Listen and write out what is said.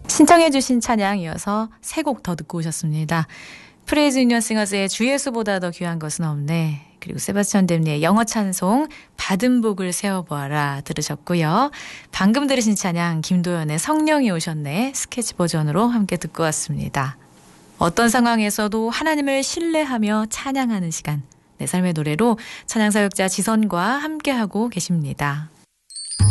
신청해 주신 찬양 이어서 세 곡 더 듣고 오셨습니다. 프레이즈 유니언 싱어스의 주 예수보다 더 귀한 것은 없네. 그리고 세바스찬 댐리의 영어 찬송 받은 복을 세어보아라 들으셨고요. 방금 들으신 찬양 김도연의 성령이 오셨네 스케치 버전으로 함께 듣고 왔습니다. 어떤 상황에서도 하나님을 신뢰하며 찬양하는 시간. 내 삶의 노래로 찬양사역자 지선과 함께하고 계십니다.